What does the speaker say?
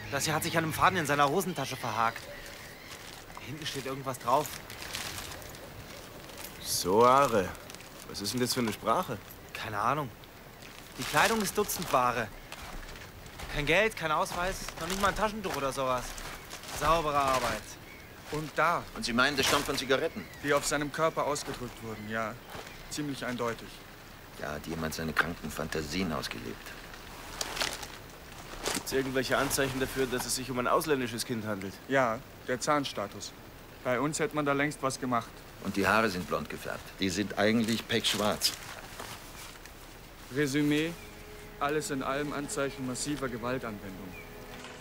Das hier hat sich an einem Faden in seiner Hosentasche verhakt. Hinten steht irgendwas drauf. Soare. Was ist denn das für eine Sprache? Keine Ahnung. Die Kleidung ist Dutzendware. Kein Geld, kein Ausweis, noch nicht mal ein Taschentuch oder sowas. Saubere Arbeit. Und da, Und Sie meinen, das stammt von Zigaretten? die auf seinem Körper ausgedrückt wurden, ja. Ziemlich eindeutig. Da hat jemand seine kranken Fantasien ausgelebt. Gibt es irgendwelche Anzeichen dafür, dass es sich um ein ausländisches Kind handelt? Ja, der Zahnstatus. Bei uns hätte man da längst was gemacht. Und die Haare sind blond gefärbt. Die sind eigentlich pechschwarz. Resümee, alles in allem Anzeichen massiver Gewaltanwendung.